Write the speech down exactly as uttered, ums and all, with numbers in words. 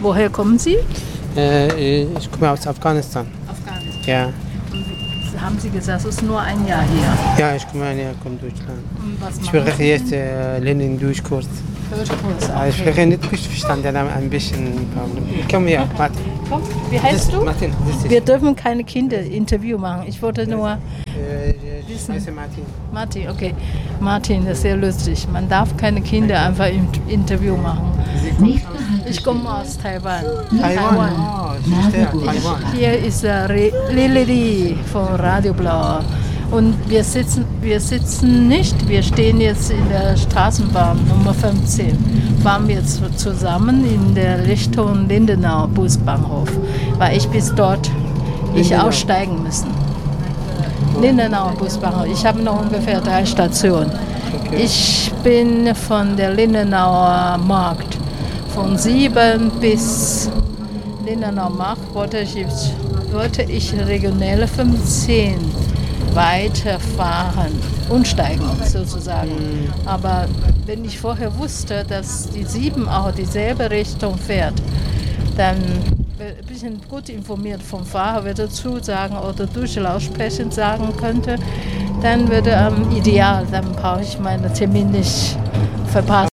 Woher kommen Sie? Äh, ich komme aus Afghanistan. Afghanistan. Ja. Und haben Sie gesagt, es ist nur ein Jahr hier? Ja, ich komme her, komme Deutschland. Und was Ich machen spreche Sie jetzt denn? äh, Lenin Durchkurs. Deutschkurs, Okay. Ich okay. spreche nicht gut verstanden, aber ein bisschen. Komm her, Martin. Komm, wie heißt du? Martin, das ist. Wir dürfen keine Kinder-Interview machen. Ich wollte nur Äh, ich heiße Martin. Martin, okay. Martin, das ist sehr lustig. Man darf keine Kinder einfach im Interview machen. Ich komme aus Taiwan. Taiwan. Oh, ich verstehe. Taiwan. Hier ist äh, Lili von Radio Blau. Und wir sitzen, wir sitzen nicht, wir stehen jetzt in der Straßenbahn Nummer fünfzehn. Waren wir zu, zusammen in der Richtung Lindenau Busbahnhof, weil ich bis dort ich Lindenau. aussteigen müssen. Lindenau Busbahnhof. Ich habe noch ungefähr drei Stationen. Okay. Ich bin von der Lindenauer Markt von sieben bis Lindenau Markt wollte ich, wollte ich regionelle fünfzehn weiterfahren, umsteigen sozusagen. Mhm. Aber wenn ich vorher wusste, dass die sieben auch dieselbe Richtung fährt, dann ein bisschen gut informiert vom Fahrer würde zusagen oder durch Lautsprechen sagen könnte, dann würde am ähm, ideal, dann brauche ich meinen Termin nicht verpassen.